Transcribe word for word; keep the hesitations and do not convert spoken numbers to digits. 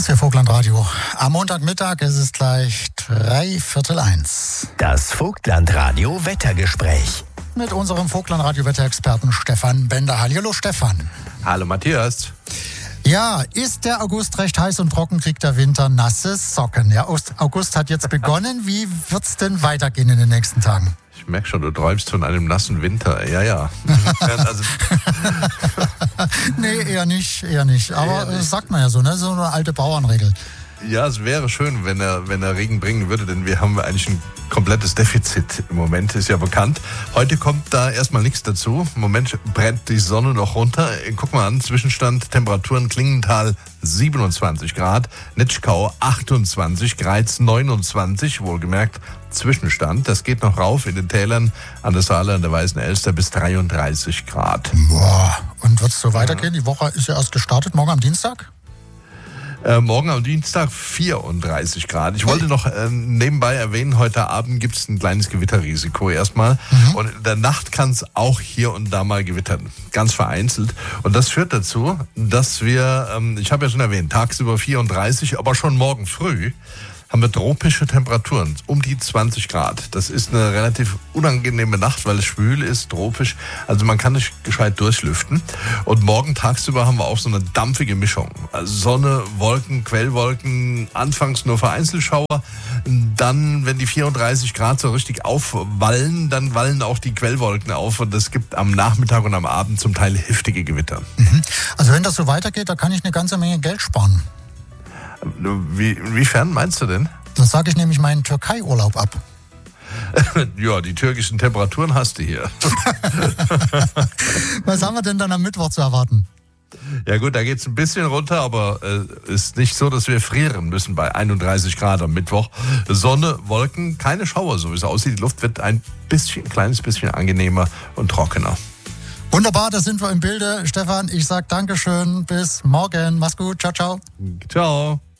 Grüß dir, Vogtlandradio. Am Montagmittag ist es gleich drei Viertel eins. Das Vogtlandradio Wettergespräch. Mit unserem Vogtlandradio-Wetterexperten Stefan Bender. Hallo Stefan. Hallo Matthias. Ja, ist der August recht heiß und trocken, kriegt der Winter nasse Socken. Ja, August hat jetzt begonnen. Wie wird's denn weitergehen in den nächsten Tagen? Ich merke schon, du träumst von einem nassen Winter. Ja, ja. Also nee, eher nicht, eher nicht. Aber eher nicht. Sagt man ja so, ne? So eine alte Bauernregel. Ja, es wäre schön, wenn er, wenn er Regen bringen würde, denn wir haben eigentlich ein komplettes Defizit im Moment, ist ja bekannt. Heute kommt da erstmal nichts dazu. Im Moment brennt die Sonne noch runter. Guck mal an, Zwischenstand, Temperaturen Klingenthal siebenundzwanzig Grad, Nitschkau achtundzwanzig, Greiz neunundzwanzig, wohlgemerkt Zwischenstand. Das geht noch rauf in den Tälern an der Saale, an der Weißen Elster bis dreiunddreißig Grad. Boah, und wird es so weitergehen? Die Woche ist ja erst gestartet, morgen am Dienstag? Äh, morgen am Dienstag vierunddreißig Grad. Ich wollte noch äh, nebenbei erwähnen, heute Abend gibt es ein kleines Gewitterrisiko erstmal. Mhm. Und in der Nacht kann es auch hier und da mal gewittern. Ganz vereinzelt. Und das führt dazu, dass wir, ähm, ich habe ja schon erwähnt, tagsüber vierunddreißig, aber schon morgen früh haben wir tropische Temperaturen, um die zwanzig Grad. Das ist eine relativ unangenehme Nacht, weil es schwül ist, tropisch. Also man kann nicht gescheit durchlüften. Und morgen tagsüber haben wir auch so eine dampfige Mischung. Also Sonne, Wolken, Quellwolken, anfangs nur Vereinzelschauer. Dann, wenn die vierunddreißig Grad so richtig aufwallen, dann wallen auch die Quellwolken auf. Und es gibt am Nachmittag und am Abend zum Teil heftige Gewitter. Mhm. Also wenn das so weitergeht, da kann ich eine ganze Menge Geld sparen. Wie, inwiefern meinst du denn? Dann sage ich nämlich meinen Türkei-Urlaub ab. Ja, die türkischen Temperaturen hast du hier. Was haben wir denn dann am Mittwoch zu erwarten? Ja gut, da geht es ein bisschen runter, aber es äh, ist nicht so, dass wir frieren müssen bei einunddreißig Grad am Mittwoch. Sonne, Wolken, keine Schauer, so wie es aussieht. Die Luft wird ein bisschen, ein kleines bisschen angenehmer und trockener. Wunderbar, da sind wir im Bilde. Stefan, ich sage Dankeschön, bis morgen. Mach's gut, ciao, ciao. Ciao.